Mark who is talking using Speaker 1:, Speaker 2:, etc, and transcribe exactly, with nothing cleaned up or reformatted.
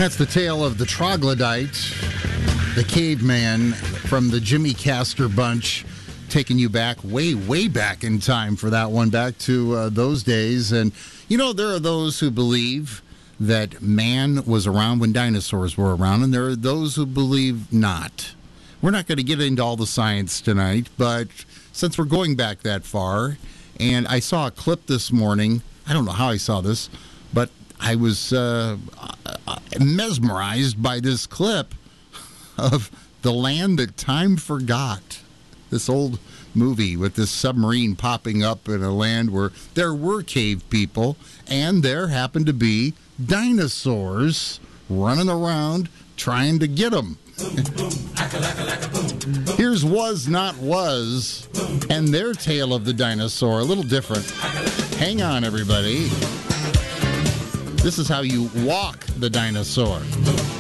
Speaker 1: That's the tale of the troglodyte, the caveman from the Jimmy Castor bunch, taking you back way, way back in time for that one, back to uh, those days. And, you know, there are those who believe that man was around when dinosaurs were around, and there are those who believe not. We're not going to get into all the science tonight, but since we're going back that far, and I saw a clip this morning, I don't know how I saw this, but I was uh, mesmerized by this clip of The Land That Time Forgot. This old movie with this submarine popping up in a land where there were cave people, and there happened to be dinosaurs running around trying to get them. Here's Was Not Was and their tale of the dinosaur, a little different. Hang on, everybody. This is how you walk the dinosaur.